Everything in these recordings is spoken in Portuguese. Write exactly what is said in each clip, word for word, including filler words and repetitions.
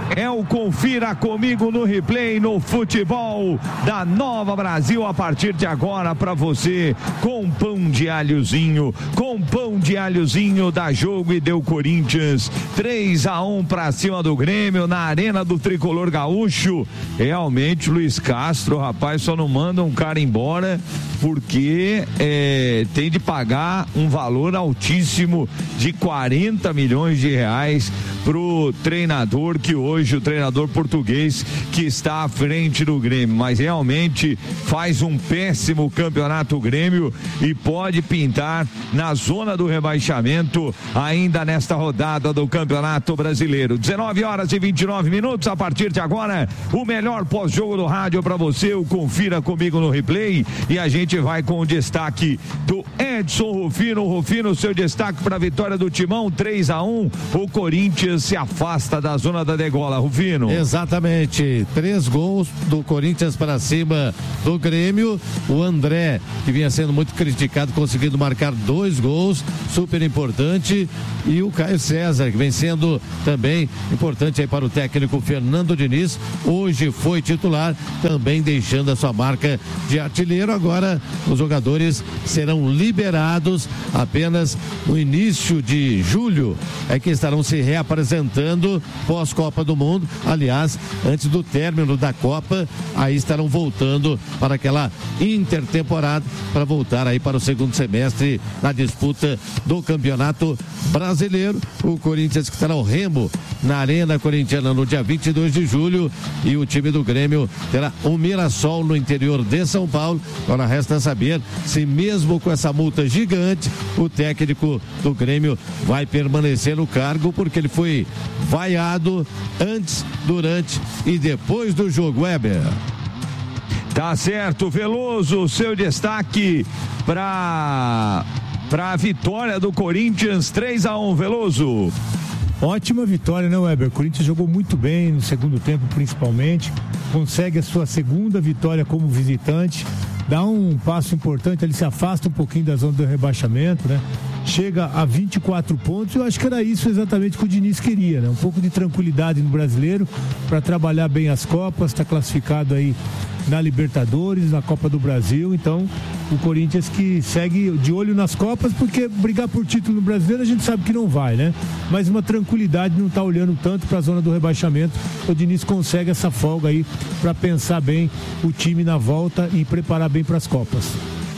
É o Confira Comigo no Replay, no futebol da Nova Brasil, a partir de agora para você, com pão de alhozinho, com pão de alhozinho, dá jogo e deu Corinthians, três a um para cima do Grêmio, na Arena do Tricolor Gaúcho. Realmente, Luiz Castro, rapaz, só não manda um cara embora, porque é, tem de pagar um valor altíssimo de quarenta milhões de reais pro treinador, que hoje o treinador português que está à frente do Grêmio, mas realmente faz um péssimo campeonato o Grêmio e pode pintar na zona do rebaixamento ainda nesta rodada do Campeonato Brasileiro. dezenove horas e vinte e nove minutos, a partir de agora o melhor pós-jogo do rádio para você, o Confira Comigo no Replay, e a gente vai com o destaque do Edson Rufino. Rufino, seu destaque para a vitória do Timão, três a um, o Corinthians se afasta da zona da degola, Rufino. Exatamente, três gols do Corinthians para cima do Grêmio. O André, que vinha sendo muito criticado, conseguindo marcar dois gols, super importante, e o Caio César, que vem sendo também importante aí para o técnico Fernando Diniz, hoje foi titular, também deixando a sua marca de artilheiro. Agora os jogadores serão liberados apenas no início de julho, é que estarão se reapresentando pós-Copa do Mundo. Aliás, antes do término da Copa, aí estarão voltando para aquela intertemporada, para voltar aí para o segundo semestre na disputa do Campeonato Brasileiro. O Corinthians que estará ao Remo na Arena Corintiana no dia vinte e dois de julho, e o time do Grêmio terá o Mirassol no interior de São Paulo. Agora resta saber se mesmo com essa multa gigante, o técnico do Grêmio vai permanecer no cargo, porque ele foi vaiado antes, durante e depois do jogo. Weber. Tá certo, Veloso, seu destaque para para a vitória do Corinthians, três a um, Veloso. Ótima vitória, né, Weber? O Corinthians jogou muito bem no segundo tempo, principalmente, consegue a sua segunda vitória como visitante, dá um passo importante, ele se afasta um pouquinho da zona do rebaixamento, né? Chega a vinte e quatro pontos. Eu acho que era isso exatamente que o Diniz queria, né? Um pouco de tranquilidade no Brasileiro para trabalhar bem as Copas, está classificado aí na Libertadores, na Copa do Brasil. Então o Corinthians que segue de olho nas Copas, porque brigar por título no Brasileiro a gente sabe que não vai, né? Mas uma tranquilidade, não tá olhando tanto para a zona do rebaixamento. O Diniz consegue essa folga aí para pensar bem o time na volta e preparar bem para as Copas.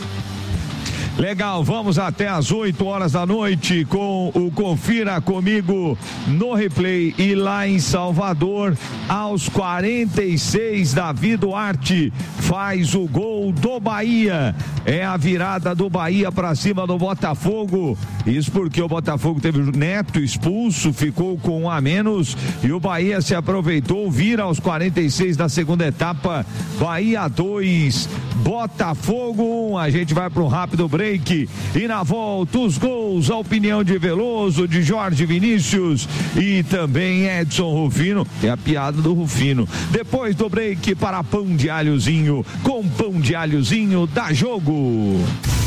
Legal, vamos até às oito horas da noite com o Confira Comigo no Replay. E lá em Salvador, aos quarenta e seis, Davi Duarte faz o gol do Bahia. É a virada do Bahia para cima do Botafogo. Isso porque o Botafogo teve o Neto expulso, ficou com um a menos, e o Bahia se aproveitou, vira aos quarenta e seis da segunda etapa. Bahia dois, Botafogo um. A gente vai para um rápido break. E na volta, os gols, a opinião de Veloso, de Jorge Vinícius e também Edson Rufino. É a piada do Rufino. Depois do break, para pão de alhozinho. Com pão de alhozinho, dá jogo.